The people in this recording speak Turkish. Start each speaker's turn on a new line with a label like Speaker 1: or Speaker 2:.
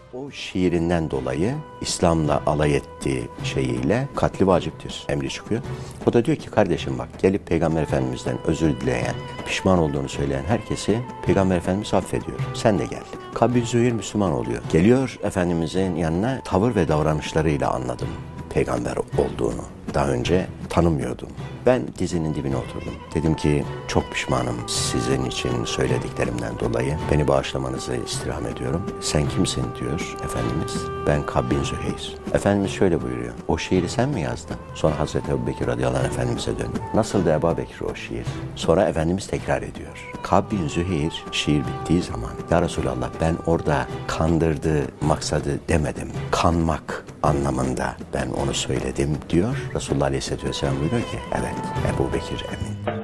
Speaker 1: O şiirinden dolayı İslam'la alay ettiği şeyiyle katli vaciptir emri çıkıyor. O da diyor ki kardeşim bak gelip Peygamber Efendimiz'den özür dileyen, pişman olduğunu söyleyen herkesi Peygamber Efendimiz affediyor. Sen de gel. Kab-ı Züheyr Müslüman oluyor. Geliyor Efendimiz'in yanına, tavır ve davranışlarıyla anladım peygamber olduğunu. Daha önce tanımıyordum. Ben dizinin dibine oturdum. Dedim ki çok pişmanım sizin için söylediklerimden dolayı. Beni bağışlamanızı istirham ediyorum. Sen kimsin diyor Efendimiz. Ben Kab bin Züheyr. Efendimiz şöyle buyuruyor. O şiiri sen mi yazdın? Sonra Hazreti Ebubekir radıyallahu anh Efendimiz'e döndü. Nasıldı Ebu Bekir o şiir? Sonra Efendimiz tekrar ediyor. Kab bin Züheyr şiir bittiği zaman ya Resulallah ben orada kandırdığı maksadı demedim. Kanmak anlamında ben onu söyledim diyor. Resulullah Aleyhisselatü Vesselam buyuruyor ki evet Ebu Bekir emin.